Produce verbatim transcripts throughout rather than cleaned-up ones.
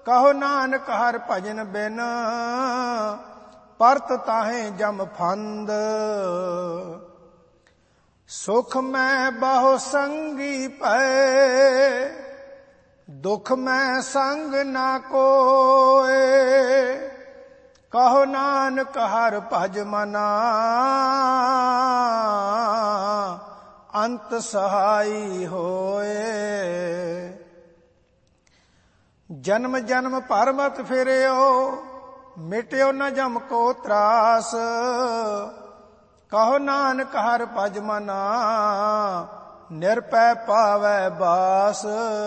कहो नानक हर भजन बिन परत ताहे जम फंद। सुख में बहु संगी पए दुख में संग ना कोए। कहो नानक हर भज मना अंत सहाई होए। जन्म जन्म भर मत फिरियो मिट्यो न जम को त्रास। कहो नानक हर भज मना निरपै पावै बास।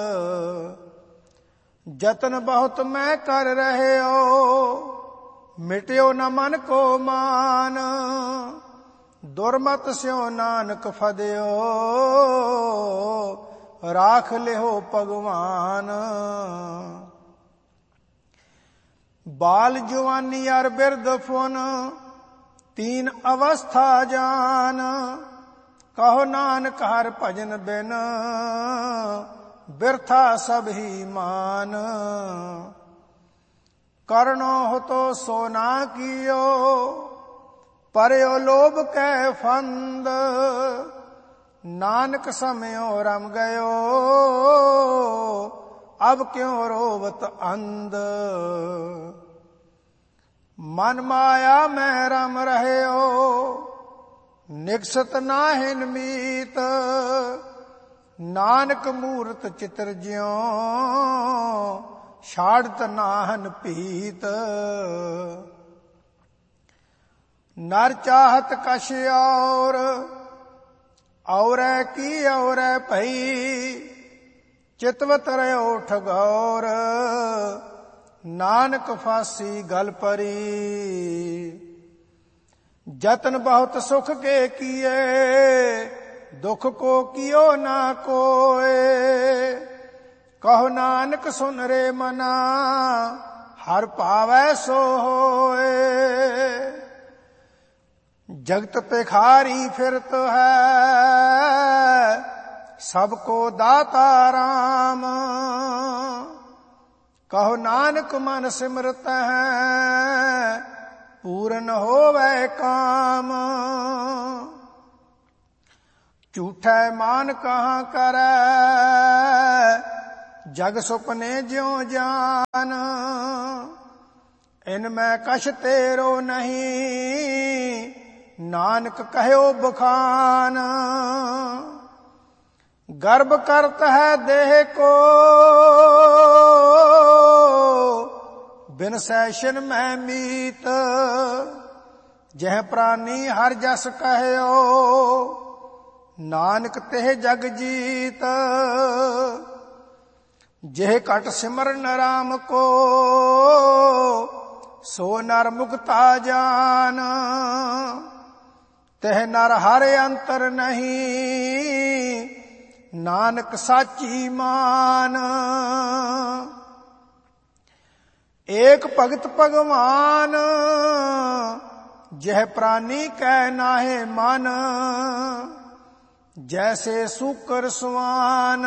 जतन बहुत मैं कर रहे हो मिट्यो न मन को मान। दुर्मत स्यो नानक फदियो राख लिहो भगवान। बाल जुवानी अर बिरद फुन तीन अवस्था जान। कहो नानक हर भजन बिन बिरथा सब ही मान। करनो हो तो सोना कियो परयो लोभ कै फंद। नानक समयो रम गयो अब क्यों रोवत अंध। मन माया में रम रहे हो निकसत नाहिन मीत। नानक मूरत चित्र ज्यों छाड़त नाहन पीत। नर चाहत कश और और की और भई। चितवत रहो ठगौर नानक फांसी गल परी। जतन बहुत सुख के किए दुख को कियो ना कोए। कहो नानक सुन रे मना हर पावै सो होए। जगत भिखारी फिरत है सबको दाता राम। कहो नानक मन सिमरत है पूर्ण होवै काम। झूठे मान कहाँ करे जग सुपने ज्यों जान। इनमें कछ तेरो नहीं नानक कहो बखान। गर्भ करत है देह को बिन सैशन में मीत। जह प्राणी हर जस कहो नानक तेह जग जीत। जेह कट सिमरन राम को सो नर मुक्ता जान। तेह नर हर अंतर नहीं नानक साची मान। एक भगत भगवान जह प्राणी कै नाहे मन। जैसे सूकर सुआन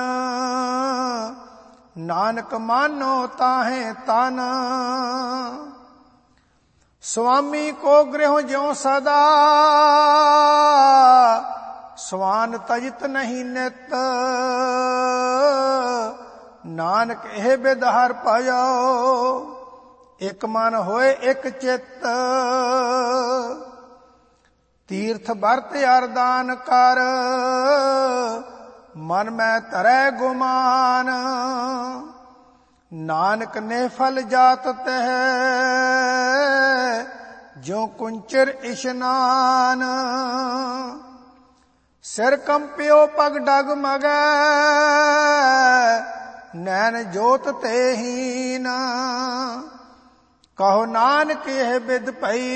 नानक मानो ताहे तन। स्वामी को गृह ज्यों सदा स्वान तजित नहीं नित। नानक एह बिदहर पायो एक मन होए एक चित। तीर्थ बरत अरदान कर मन में तरै गुमान। नानक ने फल जात तह जो कुंचर इशनान। सिर कंपियो पग डगमगै नैन जोत ते हीन। कहो नानक यह बिद पई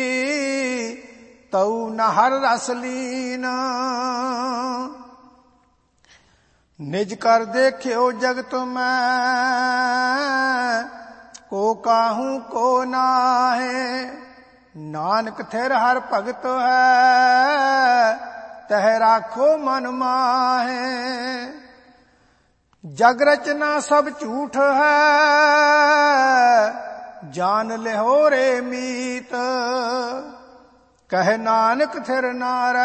तऊ न हर रस लीन। निज कर देखियो जगत में को काहू को नाहे। नानक थिर हर भगत है तह राखो मन माहे। जग रचना सब झूठ है ਜਾਨ ਲਿਹੋ ਰੇ ਮੀਤ। ਕਹਿ ਨਾਨਕ ਥਿਰ ਨਾਰ